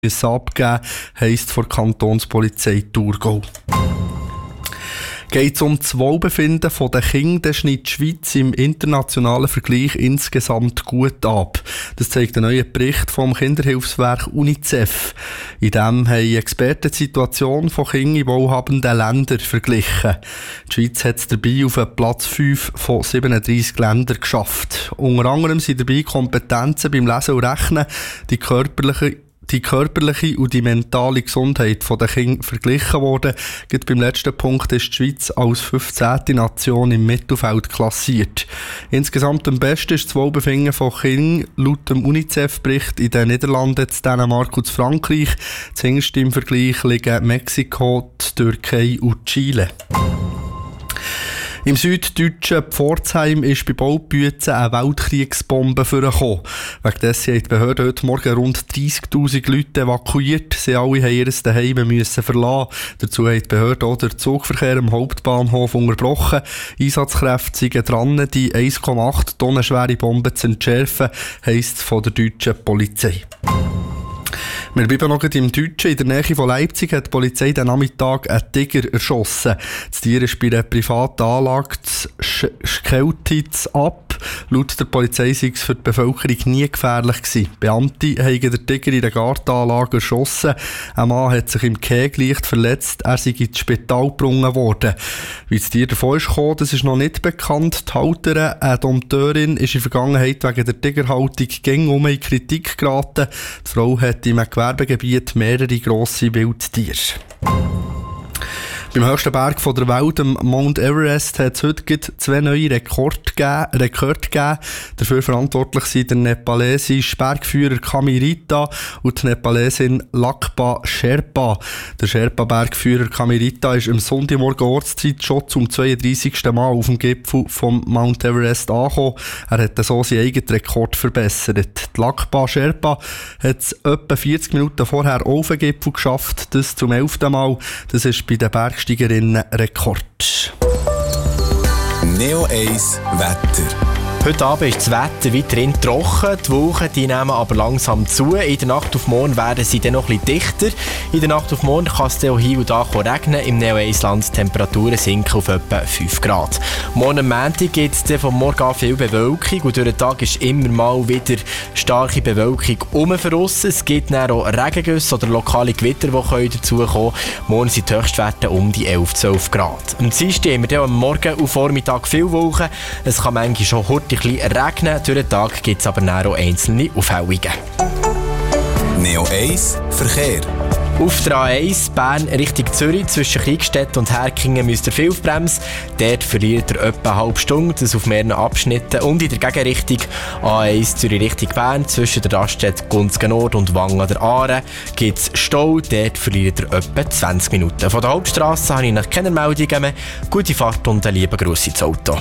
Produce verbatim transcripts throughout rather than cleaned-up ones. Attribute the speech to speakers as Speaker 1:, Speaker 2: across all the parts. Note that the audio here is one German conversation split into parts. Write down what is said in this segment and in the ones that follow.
Speaker 1: abgeben, heisst vor Kantonspolizei Thurgau. Geht es um das Wohlbefinden der Kinder, dann schneidet die Schweiz im internationalen Vergleich insgesamt gut ab. Das zeigt ein neuer Bericht vom Kinderhilfswerk UNICEF. In dem haben Experten die Situation von Kindern in wohlhabenden Ländern verglichen. Die Schweiz hat es dabei auf Platz fünf von siebenunddreissig Ländern geschafft. Unter anderem sind dabei Kompetenzen beim Lesen und Rechnen, die körperliche Die körperliche und die mentale Gesundheit der Kinder verglichen worden. Gerade beim letzten Punkt ist die Schweiz als fünfzehnte Nation im Mittelfeld klassiert. Insgesamt am besten ist das Wohlbefinden von Kindern laut dem UNICEF-Bericht in den Niederlanden, Dänemark und Frankreich. Zuhinterst im Vergleich liegen Mexiko, die Türkei und Chile. Im süddeutschen Pforzheim ist bei Baubützen eine Weltkriegsbombe vorgekommen. Wegen dessen haben die Behörden heute Morgen rund dreissigtausend Leute evakuiert. Sie alle mussten ihr Zuhause müssen verlassen. Dazu haben die Behörden auch den Zugverkehr am Hauptbahnhof unterbrochen. Einsatzkräfte sind dran, die eins Komma acht Tonnen schwere Bombe zu entschärfen, heisst es von der deutschen Polizei. Wir bleiben noch im Deutschen. In der Nähe von Leipzig hat die Polizei den Nachmittag einen Tiger erschossen. Das Tier ist bei einer privaten Anlage Sch- Schkeltitz ab. Laut der Polizei sei es für die Bevölkerung nie gefährlich gewesen. Beamte haben den Tiger in der Gartenanlage erschossen. Ein Mann hat sich im Kegel leicht verletzt. Er sei ins Spital gebracht worden. Wie das Tier davon ist gekommen, das ist noch nicht bekannt. Die Halterin, eine Dompteurin, ist in der Vergangenheit wegen der Tigerhaltung gängig in Kritik geraten. Die Frau hat im Gewerbegebiet mehrere grosse Wildtiere. Beim höchsten Berg der Welt, dem Mount Everest, hat es heute zwei neue Rekorde gegeben. Rekord gegeben. Dafür verantwortlich sind der nepalesische Bergführer Kamirita und die Nepalesin Lakpa Sherpa. Der Sherpa-Bergführer Kamirita ist am Sonntagmorgen Ortszeit schon zum zweiunddreissigsten Mal auf dem Gipfel vom Mount Everest angekommen. Er hat so seinen eigenen Rekord verbessert. Die Lakpa Sherpa hat es etwa vierzig Minuten vorher auf den Gipfel geschafft. Das zum elften Mal. Das ist bei den Berg Steigerinnen Rekord.
Speaker 2: Neo eins Wetter.
Speaker 3: Heute Abend ist das Wetter weiterhin trocken, die Wolken die nehmen aber langsam zu. In der Nacht auf morgen werden sie dann noch ein bisschen dichter. In der Nacht auf morgen kann es dann auch hier und da regnen. Im Neo eins Land die Temperaturen sinken auf etwa fünf Grad. Morgen am Montag gibt es dann vom Morgen an viel Bewölkung und durch den Tag ist immer mal wieder starke Bewölkung um für uns. Es gibt dann auch Regengüsse oder lokale Gewitter, die dazukommen können. Morgen sind die Höchstwerte um die elf bis zwölf Grad. Am Dienstag haben wir dann am Morgen und Vormittag viel Wolken. Es kann manchmal schon heute ein bisschen regnen. Durch den Tag gibt es aber auch einzelne Aufhellungen.
Speaker 2: Neo eins Verkehr.
Speaker 3: Auf der A eins Bern Richtung Zürich zwischen Kriegstedt und Herkingen müsst ihr viel aufbremsen. Dort verliert ihr etwa eine halbe Stunde, das auf mehreren Abschnitten. Und in der Gegenrichtung A eins Zürich Richtung Bern zwischen der Raststätte Gunzgen Nord und Wangen der Aare gibt es Stau. Dort verliert ihr etwa zwanzig Minuten. Von der Hauptstrasse habe ich noch keine Meldungen mehr. Gute Fahrt und einen lieben Gruss ins Auto.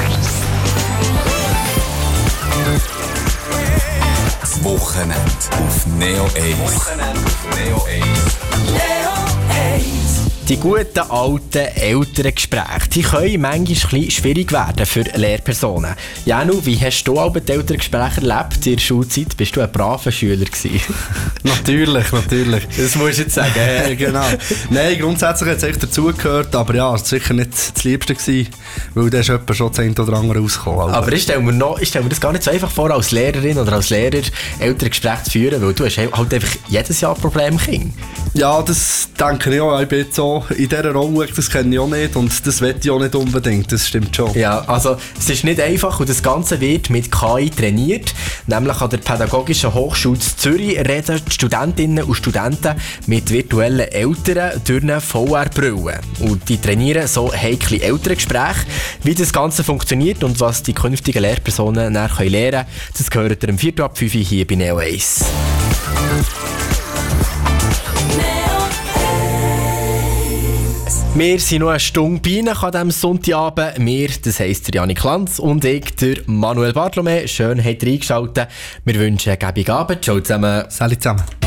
Speaker 2: Das Wochenende auf Neo eins. Wochenende auf Neo eins. Neo
Speaker 3: eins. Die guten alten Elterngespräche, die können manchmal ein bisschen schwierig werden für Lehrpersonen. Janu, wie hast du aber die Elterngespräche erlebt in der Schulzeit? Bist du ein braver Schüler gewesen?
Speaker 1: Natürlich, natürlich.
Speaker 3: Das musst du jetzt sagen.
Speaker 1: Ja, genau. Nein, grundsätzlich hat es echt dazugehört, aber ja, es war sicher nicht das Liebste gewesen, weil da ist jemand schon das eine oder andere rausgekommen.
Speaker 3: Aber ich stelle mir, noch, ich stelle mir das gar nicht so einfach vor, als Lehrerin oder als Lehrer Elterngespräche zu führen, weil du hast halt einfach jedes Jahr Probleme mit Kindern.
Speaker 1: Ja, das denke ich auch. Ich bin jetzt so in dieser Rolle, das kenne ich auch nicht und das will ich auch nicht unbedingt, das stimmt schon.
Speaker 3: Ja, also es ist nicht einfach und das Ganze wird mit K I trainiert, nämlich an der Pädagogischen Hochschule Zürich reden die Studentinnen und Studenten mit virtuellen Eltern durch eine V R-Brille. Und die trainieren so heikle Elterngespräche. Wie das Ganze funktioniert und was die künftigen Lehrpersonen nachher lernen können, das gehört ihr am vierten ab fünf hier bei Neo eins. Wir sind noch eine Stunde bei Ihnen an diesem Sonntagabend. Wir, das heisst der Janik Lanz und ich, der Manuel Bartolomä. Schön, habt ihr eingeschaltet. Wir wünschen einen guten Abend. Ciao zusammen.
Speaker 1: Salut zusammen.